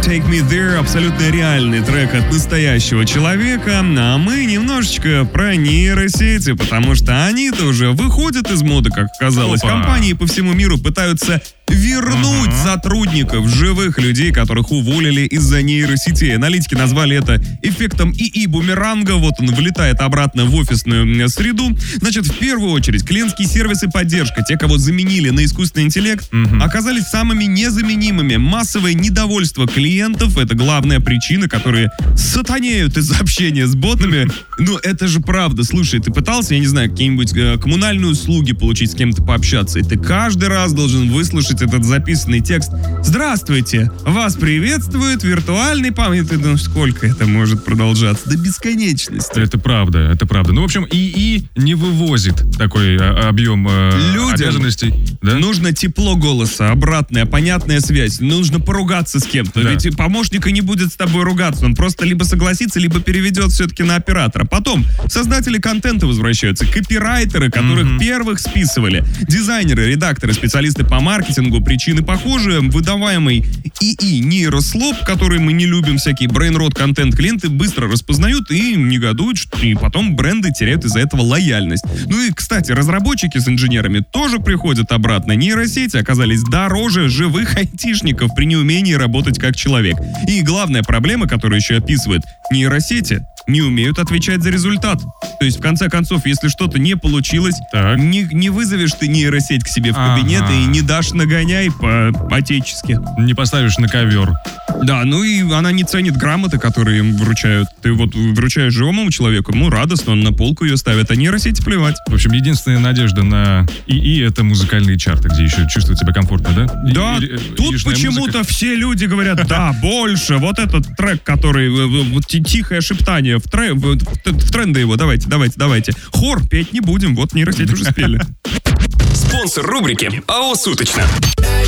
Take Me There, абсолютно реальный трек от настоящего человека, а мы немножечко про нейросети, потому что они-то уже выходят из моды, как оказалось. Опа. Компании по всему миру пытаются вернуть сотрудников, живых людей, которых уволили из-за нейросетей. Аналитики назвали это эффектом ИИ-бумеранга. Вот он влетает обратно в офисную среду. Значит, в первую очередь, клиентские сервисы поддержка, те, кого заменили на искусственный интеллект, оказались самыми незаменимыми. Массовое недовольство клиентов — это главная причина, которые сатанеют из-за общения с ботами. Ну, это же правда. Слушай, ты пытался, я не знаю, какие-нибудь коммунальные услуги получить, с кем-то пообщаться, и ты каждый раз должен выслушать этот записанный текст. Здравствуйте, вас приветствует виртуальный память. Ну, сколько это может продолжаться? До бесконечности. Это правда, это правда. Ну, в общем, ИИ не вывозит такой объем обязанностей. Да? Нужно тепло голоса, обратная, понятная связь. Нужно поругаться с кем-то. Да. Ведь помощник и не будет с тобой ругаться. Он просто либо согласится, либо переведет все-таки на оператора. Потом создатели контента возвращаются, копирайтеры, которых первых списывали, дизайнеры, редакторы, специалисты по маркетингу. Причины похожие. Выдаваемый ИИ нейрослоп, который мы не любим, всякий брейн-рот контент, клиенты быстро распознают и негодуют, и потом бренды теряют из-за этого лояльность. Ну и, кстати, разработчики с инженерами тоже приходят обратно. Нейросети оказались дороже живых айтишников при неумении работать как человек. И главная проблема, которую еще описывает, нейросети не умеют отвечать за результат. То есть, в конце концов, если что-то не получилось, не вызовешь ты нейросеть к себе в кабинет и не дашь нагоняй по-отечески. Не поставишь на ковер. Да, ну и она не ценит грамоты, которые им вручают. Ты вот вручаешь живому человеку, ему радостно, он на полку ее ставит, а нейросети плевать. В общем, единственная надежда на ИИ — это музыкальные чарты, где еще чувствовать себя комфортно, да? Да, тут почему-то все люди говорят, да, больше, вот этот трек, который, вот тихое шептание, в тренды его, давайте. Хор петь не будем, вот нейросети уже спели. Спонсор рубрики АО «Суточно».